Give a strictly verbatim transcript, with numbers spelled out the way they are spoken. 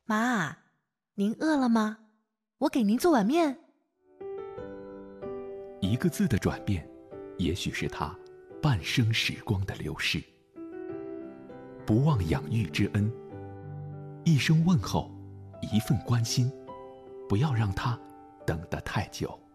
妈，您饿了吗？我给您做碗面。 一个字的转变，也许是他半生时光的流逝。不忘养育之恩，一声问候，一份关心，不要让他等得太久。